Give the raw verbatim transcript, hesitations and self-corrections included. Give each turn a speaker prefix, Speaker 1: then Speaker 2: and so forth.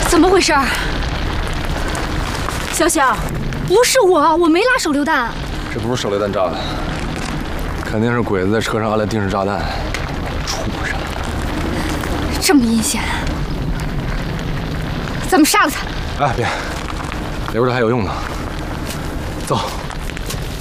Speaker 1: 怎么回事？小小，不是我，我没拉手榴弹。
Speaker 2: 这不是手榴弹炸的，肯定是鬼子在车上安了定时炸弹。畜生！
Speaker 1: 这么阴险，咱们杀了他！
Speaker 2: 哎，别，留着还有用呢。走。